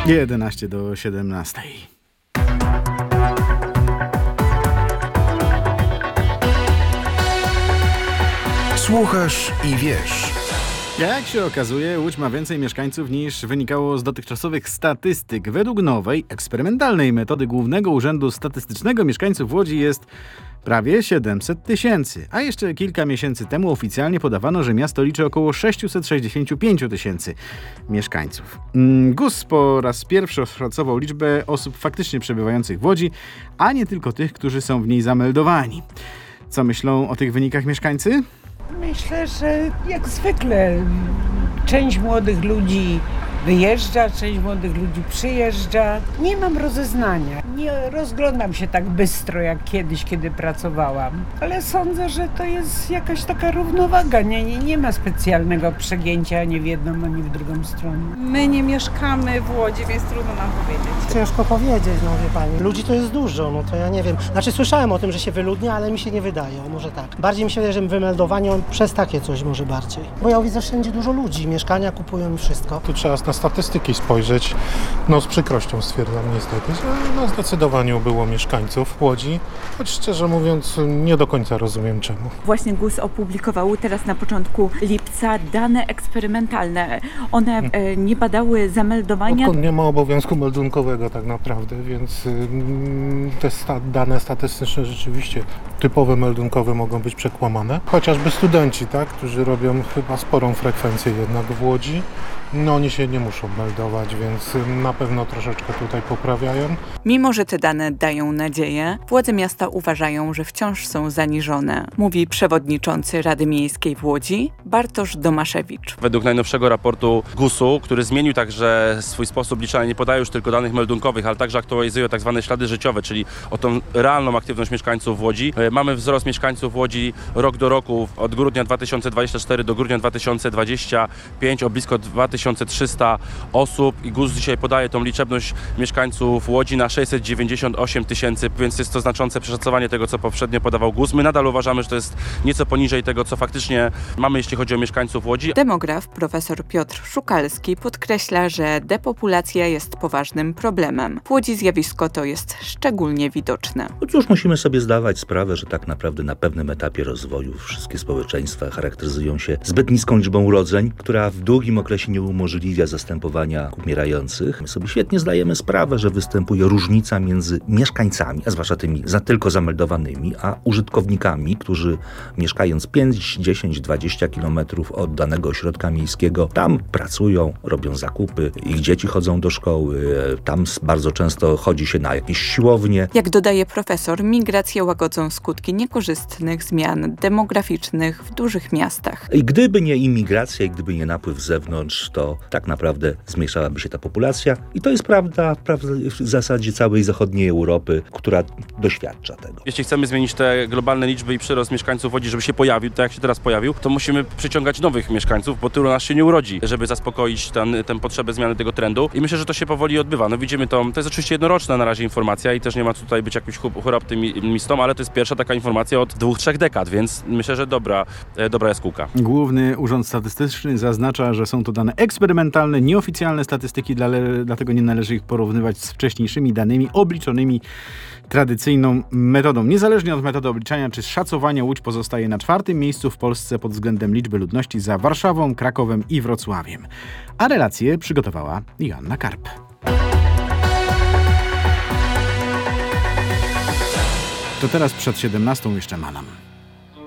11 do 17. Słuchasz i wiesz. Jak się okazuje, Łódź ma więcej mieszkańców niż wynikało z dotychczasowych statystyk. Według nowej, eksperymentalnej metody Głównego Urzędu Statystycznego mieszkańców Łodzi jest prawie 700 tysięcy, a jeszcze kilka miesięcy temu oficjalnie podawano, że miasto liczy około 665 tysięcy mieszkańców. GUS po raz pierwszy oszacował liczbę osób faktycznie przebywających w Łodzi, a nie tylko tych, którzy są w niej zameldowani. Co myślą o tych wynikach mieszkańcy? Myślę, że jak zwykle część młodych ludzi wyjeżdża, część młodych ludzi przyjeżdża. Nie mam rozeznania. Nie rozglądam się tak bystro jak kiedyś, kiedy pracowałam. Ale sądzę, że to jest jakaś taka równowaga. Nie ma specjalnego przegięcia ani w jedną, ani w drugą stronę. My nie mieszkamy w Łodzi, więc trudno nam powiedzieć. Ciężko powiedzieć, no wie pani. Ludzi to jest dużo, no to ja nie wiem. Znaczy słyszałem o tym, że się wyludnia, ale mi się nie wydaje, może tak. Bardziej mi się wydaje, że wymeldowanie przez takie coś może bardziej. Bo ja widzę wszędzie dużo ludzi, mieszkania kupują i wszystko. Tu trzeba na statystyki spojrzeć. No z przykrością stwierdzam niestety, że zdecydowanie było mieszkańców Łodzi, choć szczerze mówiąc nie do końca rozumiem czemu. Właśnie GUS opublikował teraz na początku lipca dane eksperymentalne. One nie badały zameldowania. Nie ma obowiązku meldunkowego tak naprawdę, więc te dane statystyczne rzeczywiście typowe meldunkowe mogą być przekłamane. Chociażby studenci, tak, którzy robią chyba sporą frekwencję jednak w Łodzi, no oni się nie muszą meldować, więc na pewno troszeczkę tutaj poprawiają. Mimo że te dane dają nadzieję, władze miasta uważają, że wciąż są zaniżone, mówi przewodniczący Rady Miejskiej w Łodzi Bartosz Domaszewicz. Według najnowszego raportu GUS-u, który zmienił także swój sposób liczenia, nie podaje już tylko danych meldunkowych, ale także aktualizuje tak zwane ślady życiowe, czyli o tą realną aktywność mieszkańców w Łodzi. Mamy wzrost mieszkańców w Łodzi rok do roku od grudnia 2024 do grudnia 2025 o blisko 2300 osób i GUS dzisiaj podaje tą liczebność mieszkańców Łodzi na 698 tysięcy, więc jest to znaczące przeszacowanie tego, co poprzednio podawał GUS. My nadal uważamy, że to jest nieco poniżej tego, co faktycznie mamy, jeśli chodzi o mieszkańców Łodzi. Demograf profesor Piotr Szukalski podkreśla, że depopulacja jest poważnym problemem. W Łodzi zjawisko to jest szczególnie widoczne. Otóż musimy sobie zdawać sprawę, że tak naprawdę na pewnym etapie rozwoju wszystkie społeczeństwa charakteryzują się zbyt niską liczbą urodzeń, która w długim okresie nie umożliwia zastępowania umierających. My sobie świetnie zdajemy sprawę, że występuje różnica między mieszkańcami, a zwłaszcza tymi tylko zameldowanymi, a użytkownikami, którzy mieszkając 5, 10, 20 kilometrów od danego ośrodka miejskiego, tam pracują, robią zakupy, ich dzieci chodzą do szkoły, tam bardzo często chodzi się na jakieś siłownie. Jak dodaje profesor, migracje łagodzą skutki niekorzystnych zmian demograficznych w dużych miastach. I gdyby nie imigracja i gdyby nie napływ z zewnątrz, to tak naprawdę zmniejszałaby się ta populacja. I to jest prawda w zasadzie całej zachodniej Europy, która doświadcza tego. Jeśli chcemy zmienić te globalne liczby i przyrost mieszkańców Łodzi, żeby się pojawił, tak jak się teraz pojawił, to musimy przyciągać nowych mieszkańców, bo tylu nas się nie urodzi, żeby zaspokoić tę potrzebę zmiany tego trendu. I myślę, że to się powoli odbywa. No widzimy to jest oczywiście jednoroczna na razie informacja i też nie ma tutaj być jakimś optymistą, ale to jest pierwsza taka informacja od 2-3 dekad, więc myślę, że dobra jaskółka. Główny Urząd Statystyczny zaznacza, że są to dane eksperymentalne, nieoficjalne statystyki, dlatego nie należy ich porównywać z wcześniejszymi danymi obliczonymi tradycyjną metodą. Niezależnie od metody obliczania czy szacowania, Łódź pozostaje na 4. miejscu w Polsce pod względem liczby ludności za Warszawą, Krakowem i Wrocławiem. A relację przygotowała Joanna Karp. To teraz przed 17 jeszcze Manam.